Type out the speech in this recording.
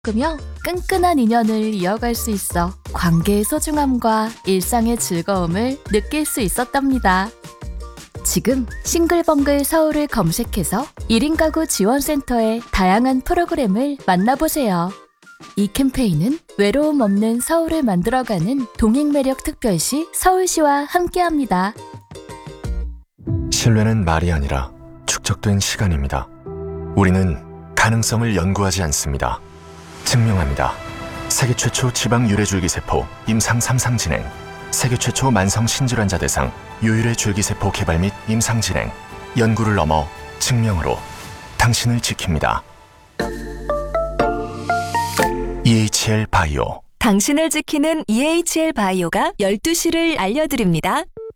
끄며 끈끈한 인연을 이어갈 수 있어 관계의 소중함과 일상의 즐거움을 느낄 수 있었답니다. 지금 싱글벙글 서울을 검색해서 1인 가구 지원센터의 다양한 프로그램을 만나보세요. 이 캠페인은 외로움 없는 서울을 만들어가는 동행매력 특별시 서울시와 함께합니다. 신뢰는 말이 아니라 축적된 시간입니다. 우리는 가능성을 연구하지 않습니다. 증명합니다. 세계 최초 지방 유래줄기세포 임상 3상 진행, 세계 최초 만성 신질환자 대상 유일의 줄기세포 개발 및 임상 진행, 연구를 넘어 증명으로 당신을 지킵니다. EHL 바이오. 당신을 지키는 EHL 바이오가 12시를 알려드립니다.